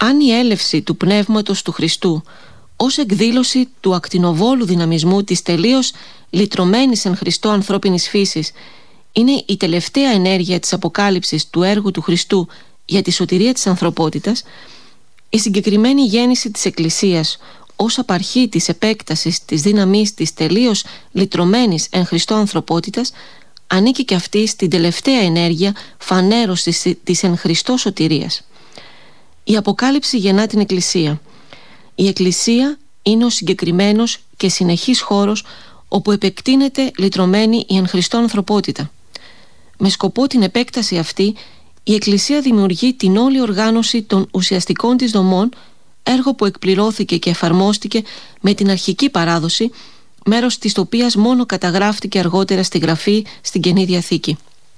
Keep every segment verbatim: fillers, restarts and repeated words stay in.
Αν η έλευση του Πνεύματος του Χριστού ως εκδήλωση του ακτινοβόλου δυναμισμού της τελείως λυτρωμένης εν Χριστώ ανθρώπινης φύσης είναι η τελευταία ενέργεια της αποκάλυψης του έργου του Χριστού για τη σωτηρία της ανθρωπότητας, η συγκεκριμένη γέννηση της Εκκλησίας ως απαρχή της επέκτασης της δύναμης της τελείως λυτρωμένης εν Χριστώ ανθρωπότητας ανήκει και αυτή στην τελευταία ενέργεια φανέρωσης της εν Χριστώ σωτηρίας. Η Αποκάλυψη γεννά την Εκκλησία. Η Εκκλησία είναι ο συγκεκριμένος και συνεχής χώρος όπου επεκτείνεται λυτρωμένη η εν Χριστώ ανθρωπότητα. Με σκοπό την επέκταση αυτή, η Εκκλησία δημιουργεί την όλη οργάνωση των ουσιαστικών της δομών, έργο που εκπληρώθηκε και εφαρμόστηκε με την αρχική παράδοση, μέρος της οποίας μόνο καταγράφτηκε αργότερα στη Γραφή στην Καινή Διαθήκη.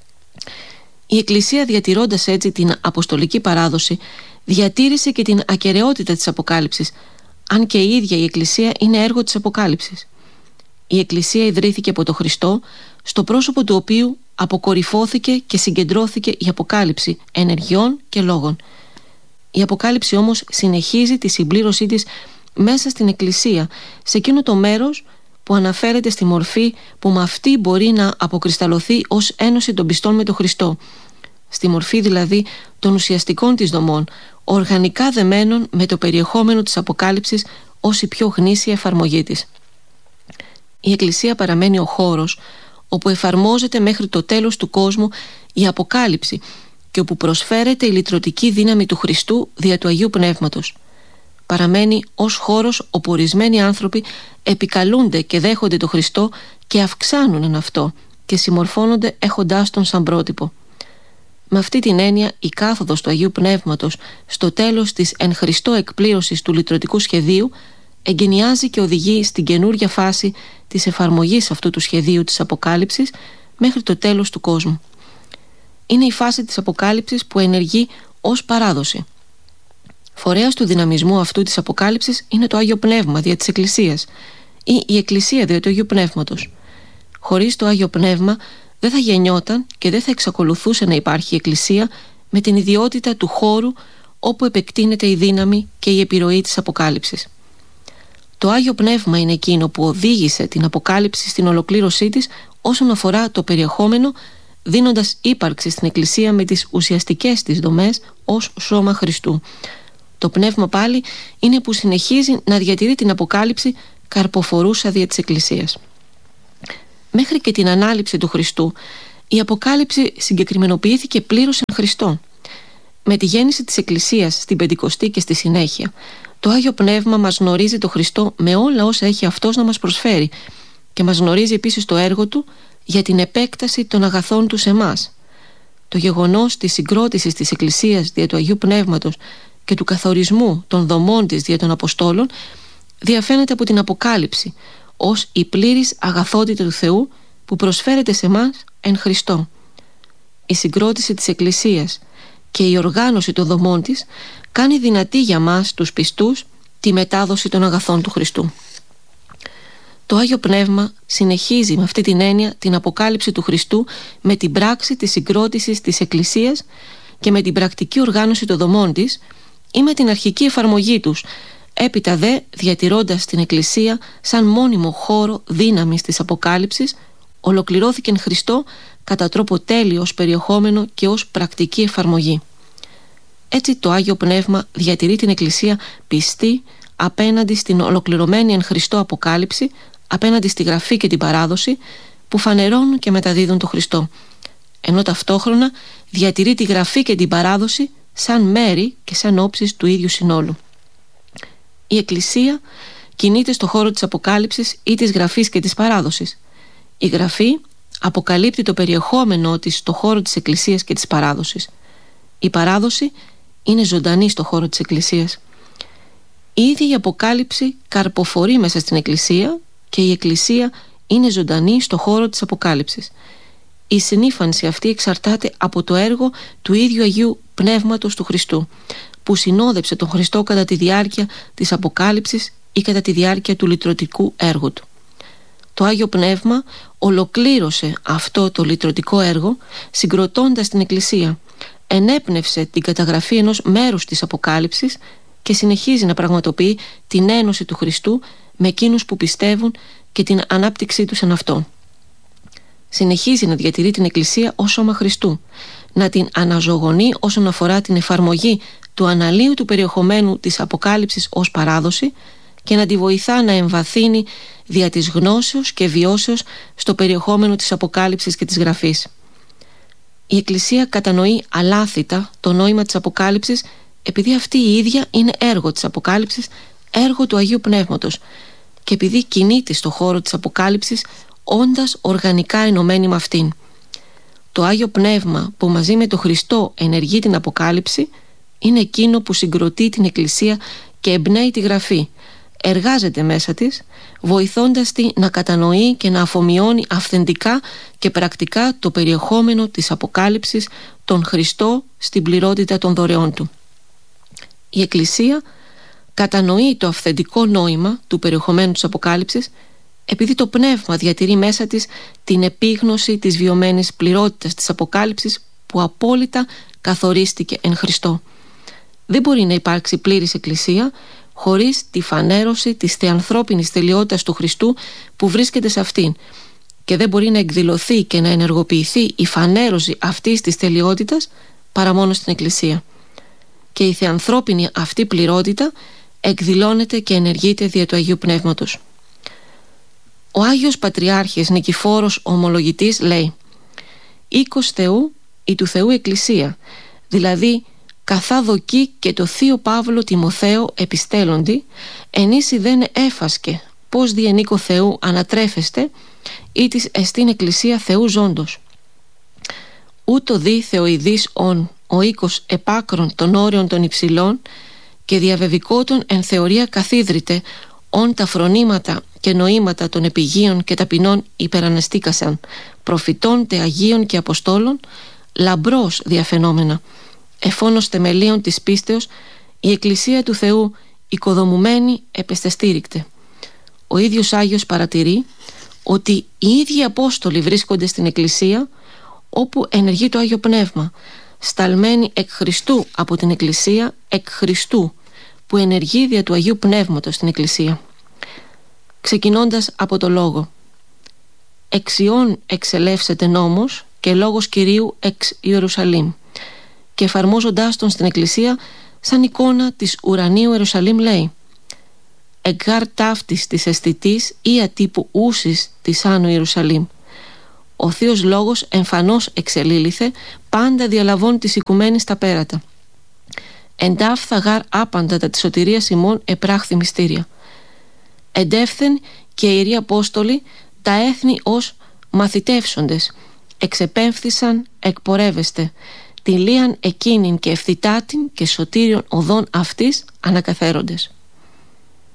Η Εκκλησία, διατηρώντας έτσι την αποστολική παράδοση, διατήρησε και την ακεραιότητα της Αποκάλυψης, αν και η ίδια η Εκκλησία είναι έργο της Αποκάλυψης. Η Εκκλησία ιδρύθηκε από τον Χριστό, στο πρόσωπο του οποίου αποκορυφώθηκε και συγκεντρώθηκε η Αποκάλυψη ενεργειών και λόγων. Η Αποκάλυψη όμως συνεχίζει τη συμπλήρωσή της μέσα στην Εκκλησία, σε εκείνο το μέρος που αναφέρεται στη μορφή που με αυτή μπορεί να αποκρισταλωθεί ως ένωση των πιστών με τον Χριστό, στη μορφή δηλαδή των ουσιαστικών της δομών, οργανικά δεμένων με το περιεχόμενο της Αποκάλυψης ως η πιο γνήσια εφαρμογή της. Η Εκκλησία παραμένει ο χώρος όπου εφαρμόζεται μέχρι το τέλος του κόσμου η Αποκάλυψη και όπου προσφέρεται η λυτρωτική δύναμη του Χριστού δια του Αγίου Πνεύματος. Παραμένει ως χώρος όπου ορισμένοι άνθρωποι επικαλούνται και δέχονται τον Χριστό και αυξάνουν εν αυτό και συμμορφώνονται έχοντάς τον σαν πρότυπο. Με αυτή την έννοια, η κάθοδος του Αγίου Πνεύματος στο τέλος της εν Χριστώ εκπλήρωσης του λυτρωτικού σχεδίου εγκαινιάζει και οδηγεί στην καινούργια φάση της εφαρμογής αυτού του σχεδίου της Αποκάλυψης μέχρι το τέλος του κόσμου. Είναι η φάση της Αποκάλυψης που ενεργεί ως παράδοση. Φορέας του δυναμισμού αυτού της Αποκάλυψης είναι το Άγιο Πνεύμα δια της Εκκλησίας ή η Εκκλησία δια του Αγίου Πνεύματος. Χωρίς το Άγιο Πνεύμα δεν θα γεννιόταν και δεν θα εξακολουθούσε να υπάρχει η Εκκλησία με την ιδιότητα του χώρου όπου επεκτείνεται η δύναμη και η επιρροή της Αποκάλυψης. Το Άγιο Πνεύμα είναι εκείνο που οδήγησε την Αποκάλυψη στην ολοκλήρωσή της όσον αφορά το περιεχόμενο, δίνοντας ύπαρξη στην Εκκλησία με τις ουσιαστικές της δομές ως σώμα Χριστού. Το Πνεύμα πάλι είναι που συνεχίζει να διατηρεί την Αποκάλυψη καρποφορούσα δια της Εκκλησίας. Μέχρι και την ανάληψη του Χριστού, η Αποκάλυψη συγκεκριμενοποιήθηκε πλήρως εν Χριστώ. Με τη γέννηση της Εκκλησίας στην Πεντηκοστή και στη συνέχεια, το Άγιο Πνεύμα μας γνωρίζει το Χριστό με όλα όσα έχει Αυτός να μας προσφέρει και μας γνωρίζει επίσης το έργο Του για την επέκταση των αγαθών Του σε εμάς. Το γεγονός της συγκρότησης της Εκκλησίας δια του Αγίου Πνεύματος και του καθορισμού των δομών της δια των Αποστόλων διαφαίνεται από την Αποκάλυψη ως η πλήρης αγαθότητα του Θεού που προσφέρεται σε εμάς εν Χριστώ. Η συγκρότηση της Εκκλησίας και η οργάνωση των δομών της κάνει δυνατή για μας τους πιστούς τη μετάδοση των αγαθών του Χριστού. Το Άγιο Πνεύμα συνεχίζει με αυτή την έννοια την Αποκάλυψη του Χριστού με την πράξη της συγκρότησης της Εκκλησίας και με την πρακτική οργάνωση των δομών της ή με την αρχική εφαρμογή τους, έπειτα δε διατηρώντας την Εκκλησία σαν μόνιμο χώρο δύναμης της Αποκάλυψης, ολοκληρώθηκε εν Χριστώ κατά τρόπο τέλειο ως περιεχόμενο και ως πρακτική εφαρμογή. Έτσι το Άγιο Πνεύμα διατηρεί την Εκκλησία πιστή απέναντι στην ολοκληρωμένη εν Χριστώ Αποκάλυψη, απέναντι στη Γραφή και την παράδοση που φανερώνουν και μεταδίδουν το Χριστό, ενώ ταυτόχρονα διατηρεί τη Γραφή και την παράδοση σαν μέρη και σαν όψεις του ίδιου συνόλου. Η Εκκλησία κινείται στο χώρο της Αποκάλυψης ή της Γραφής και της παράδοσης. Η Γραφή αποκαλύπτει το περιεχόμενό της στο χώρο της Εκκλησίας και της παράδοσης. Η παράδοση είναι ζωντανή στο χώρο της Εκκλησίας. Η ίδια η Αποκάλυψη καρποφορεί μέσα στην Εκκλησία και η Εκκλησία είναι ζωντανή στο χώρο της Αποκάλυψης. Η συνήφανση αυτή εξαρτάται από το έργο του ίδιου Αγίου Πνεύματος του Χριστού, που συνόδεψε τον Χριστό κατά τη διάρκεια της Αποκάλυψης ή κατά τη διάρκεια του λυτρωτικού έργου του. Το Άγιο Πνεύμα ολοκλήρωσε αυτό το λυτρωτικό έργο συγκροτώντας την Εκκλησία, ενέπνευσε την καταγραφή ενός μέρους της Αποκάλυψης και συνεχίζει να πραγματοποιεί την ένωση του Χριστού με εκείνους που πιστεύουν και την ανάπτυξή τους εν αυτό. Συνεχίζει να διατηρεί την Εκκλησία ως σώμα Χριστού, να την αναζωογονεί όσον αφορά την εφαρμογή του αναλύου του περιεχομένου της Αποκάλυψης ως παράδοση και να τη βοηθά να εμβαθύνει δια της γνώσεως και βιώσεως στο περιεχόμενο της Αποκάλυψης και της Γραφής. Η Εκκλησία κατανοεί αλάθητα το νόημα της Αποκάλυψης επειδή αυτή η ίδια είναι έργο της Αποκάλυψης, έργο του Αγίου Πνεύματος, και επειδή κινείται στο χώρο της Αποκάλυψης όντας οργανικά ενωμένη με αυτήν. Το Άγιο Πνεύμα που μαζί με τον Χριστό ενεργεί την Αποκάλυψη είναι εκείνο που συγκροτεί την Εκκλησία και εμπνέει τη Γραφή, εργάζεται μέσα της, βοηθώντας τη να κατανοεί και να αφομοιώνει αυθεντικά και πρακτικά το περιεχόμενο της Αποκάλυψης, τον Χριστό στην πληρότητα των δωρεών του. Η Εκκλησία κατανοεί το αυθεντικό νόημα του περιεχομένου της Αποκάλυψης επειδή το Πνεύμα διατηρεί μέσα της την επίγνωση της βιωμένης πληρότητας της Αποκάλυψης που απόλυτα καθορίστηκε εν Χριστώ. Δεν μπορεί να υπάρξει πλήρης Εκκλησία χωρίς τη φανέρωση της θεανθρώπινης τελειότητας του Χριστού που βρίσκεται σε αυτήν, και δεν μπορεί να εκδηλωθεί και να ενεργοποιηθεί η φανέρωση αυτής της τελειότητας παρά μόνο στην Εκκλησία. Και η θεανθρώπινη αυτή πληρότητα εκδηλώνεται και ενεργείται δια του Αγίου Πνεύματος. Ο Άγιος Πατριάρχης Νικηφόρος Ομολογητής λέει: «Οίκος Θεού ή του Θεού Εκκλησία, δηλαδή καθά δοκεί και το θείο Παύλο Τιμοθέο επιστέλλοντι, ενίσι δεν έφασκε πως δι' εν οίκο Θεού ανατρέφεστε ή της εστίν Εκκλησία Θεού ζώντος. Ούτω δι Θεοειδής ον ο οίκος επάκρον των όριων των υψηλών και διαβεβικότων εν θεωρία καθίδρυτε ον τα φρονήματα και νοήματα των επιγείων και ταπεινών υπεραναστήκασαν, προφητών τε Αγίων και Αποστόλων, λαμπρός διαφαινόμενα, εφόνος θεμελίων της πίστεως, η Εκκλησία του Θεού οικοδομουμένη επεστεστήρικτε». Ο ίδιος Άγιος παρατηρεί ότι οι ίδιοι Απόστολοι βρίσκονται στην Εκκλησία όπου ενεργεί το Άγιο Πνεύμα, σταλμένοι εκ Χριστού από την Εκκλησία, εκ Χριστού που ενεργεί δια του Αγίου Πνεύματος στην Εκκλησία. Ξεκινώντας από το λόγο: «Εξιών εξελεύσεται νόμος και λόγος Κυρίου εξ Ιερουσαλήμ», και εφαρμόζοντάς τον στην Εκκλησία σαν εικόνα της ουρανίου Ιερουσαλήμ λέει: «Εγκάρ ταύτης της αισθητής ή ατύπου ούσης της άνω Ιερουσαλήμ». Ο Θείος Λόγος εμφανώς εξελίληθε, πάντα διαλαβών της οικουμένης τα πέρατα. «Εντάφθα γάρ άπαντα τα της σωτηρίας ημών επράχθη μυστήρια». Εντεύθεν και οι Ιεροί Απόστολοι τα έθνη ως μαθητεύσοντες, εξεπέμφθησαν εκπορεύεστε, τη λίαν εκείνην και ευθυτάτην και σωτήριον οδόν αυτής ανακαθέροντες.